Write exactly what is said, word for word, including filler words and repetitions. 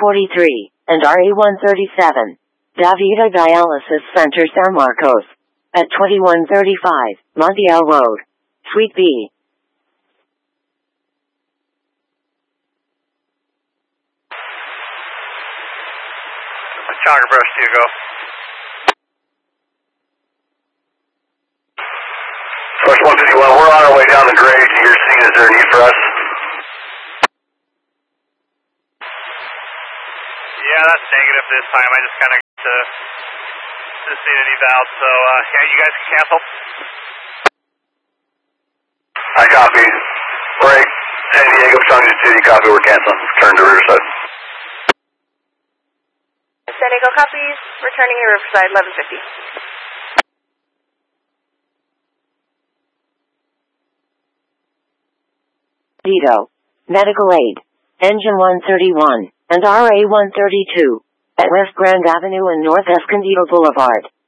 forty-three, and R A one thirty-seven. Davida Dialysis Center San Marcos. At twenty-one thirty-five, Montiel Road. Suite B. Chonga Brush two, go. Brush one fifty-one, we're on our way down the grade to your scene. Is there a need for us? Yeah, that's negative this time. I just kind of got to the scene and eval, so uh, yeah, you guys can cancel. I copy. Break. San Diego, Chongqing City, copy. We're canceling. Turn to Riverside. San Diego copies. Returning to Riverside, eleven fifty. Dito. Medical aid. Engine one thirty-one, and R A one thirty-two. At West Grand Avenue and North Escondido Boulevard.